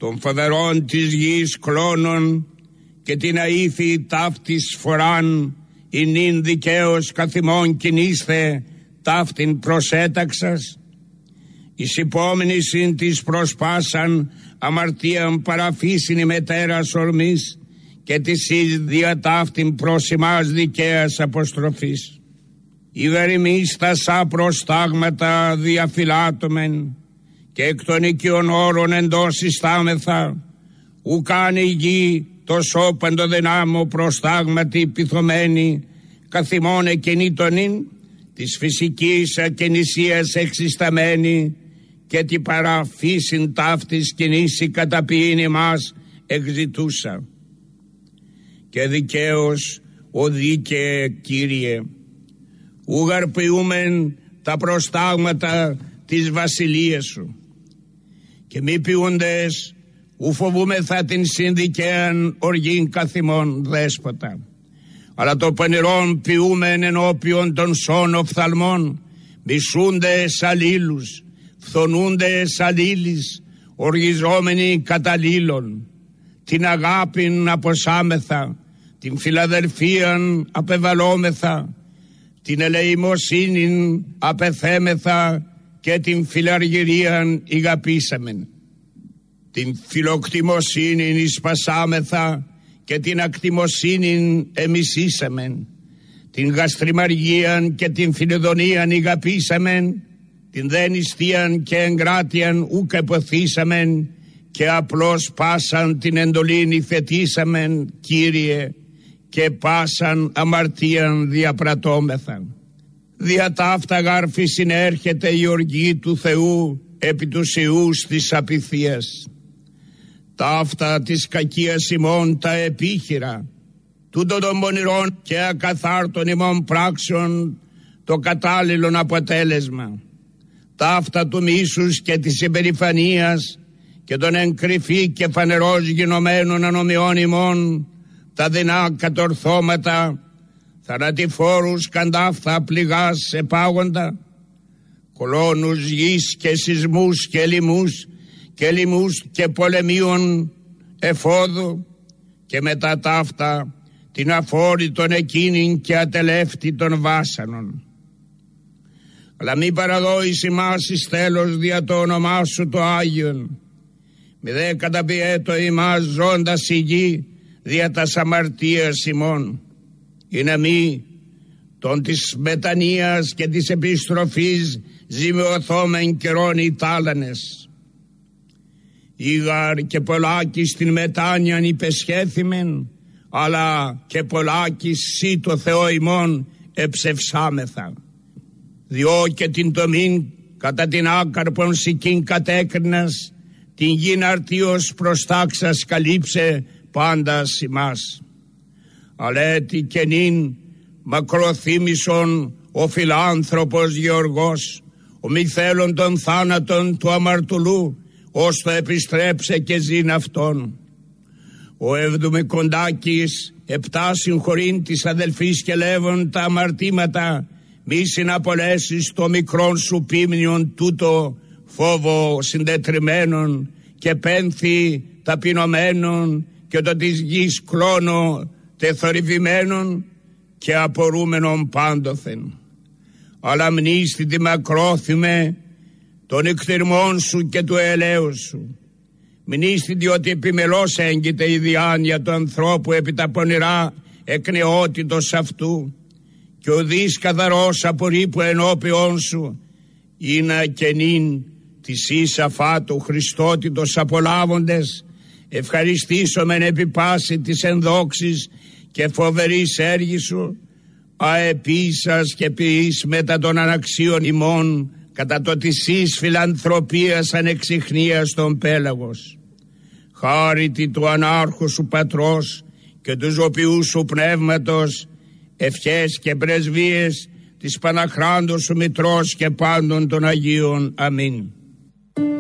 των φοβερών της γης κλώνων και την αήθη ταύτης φοράν, η νυν δικαίως καθημών κινήστε, ταύτην προσέταξας. Εις υπόμνησιν της προσπάσαν, αμαρτίαν παραφύσιν η μετέρας ορμής, και της εις δια ταύτην προς ημάς δικαίας αποστροφής. Ιγαριμείς τα σα προστάγματα διαφυλάτωμεν, και εκ των οικειών όρων εντός συστάμεθα, ου κάνει η γη το σώπαντο δυνάμω προστάγματι πυθωμένη, καθημών εκενήτωνην, της φυσικής ακενησίας εξισταμένη, και τη παραφύσιν ταύτης κινήσει καταποιήν μας εξητούσα. Και δικαίως ο δίκαιε Κύριε, ούγαρ ποιούμεν τα προστάγματα της βασιλείας σου, και μη ποιούντες ου φοβούμεθα την συνδικαίαν οργήν καθημών δέσποτα, αλλά το πονηρόν ποιούμεν ενώπιον των σών οφθαλμών, μισούντες αλλήλους, φθονούντες αλλήλεις, οργιζόμενοι καταλήλων. Την αγάπην αποσάμεθα, την φιλαδελφίαν απεβαλόμεθα, την ελεημοσύνην απεθέμεθα, και την φιλαργυρίαν ηγαπήσαμεν. Την φιλοκτιμοσύνην εισπασάμεθα, και την ακτιμοσύνην εμισήσαμεν. Την γαστριμαργίαν και την φιλιδονίαν ηγαπήσαμεν, την δε νηστείαν και εγκράτειαν ούκ εποθήσαμεν, και απλώς πάσαν την εντολήν υφετήσαμεν, Κύριε, και πάσαν αμαρτίαν διαπρατώμεθα. Δια ταύτα γάρφη συνέρχεται η οργή του Θεού επί τους ιούς της απειθίας. Ταύτα της κακίας ημών τα επίχειρα, τούτο των πονηρών και ακαθάρτων ημών πράξεων το κατάλληλον αποτέλεσμα. Ταύτα του μίσους και της υπερηφανίας και των εν κρυφή και φανερός γινωμένων ανομιών ημών, τα δεινά κατορθώματα, θανατηφόρους καντάφθα πληγάς επάγοντα, κολώνους γης και σεισμούς και λοιμούς και πολεμίων εφόδου, και μετά ταύτα την αφόρητον εκείνην και ατελεύτητον βάσανον. Αλλά μη παραδόεις ημάς εις τέλος δια το όνομά σου το Άγιον, μη δε καταπιέτω ημάς ζώντας η γη δια τας αμαρτίας ημών, ή να μη των της μετανοίας και της επιστροφής ζημιωθόμεν καιρών οι τάλανες. Ήγαρ και πολλάκι στην μετάνοιαν υπεσχέθημεν, αλλά και πολλάκι σύ το Θεό ημών εψευσάμεθα. Διό και την τομήν κατά την άκαρπον σικήν κατέκρινας, την γην αρτίος προστάξας καλύψε πάντας ημάς. Αλέτη και νυν μακροθύμησον ο φιλάνθρωπος Γεωργός, ο μη θέλων των θάνατων του αμαρτωλού, ως το επιστρέψε και ζήν αυτόν. Ο Εβδομικοντάκης επτά συγχωρήν της αδελφής και λέβων τα αμαρτήματα, μη συναπολέσεις το μικρόν σου πίμνιον τούτο φόβο συντετριμένων, και πένθη ταπεινωμένων και το της γης κλώνο τεθορυβημένων και απορούμενων πάντοθεν. Αλλά μνήστη τη μακρόθυμε των εκτιρμών σου και του ελέους σου. Μνήστη διότι επιμελώς έγκυται η διάνοια του ανθρώπου επί τα πονηρά εκνεότητος αυτού, και ο δις καθαρός απορρίπου ενώπιον σου είναι και νυν της ίσα φάτου Χριστότητος απολάβοντες, ευχαριστήσομεν επί πάση της ενδόξης και φοβερής έργη σου, αεπίσας και ποιείς μετά των αναξίων ημών, κατά το της εις φιλανθρωπίας ανεξιχνίας των πέλαγος. Χάρητη του ανάρχου σου πατρός και του ζωπιού σου πνεύματος, ευχές και πρεσβείες της Παναχράντος σου Μητρός και πάντων των Αγίων. Αμήν.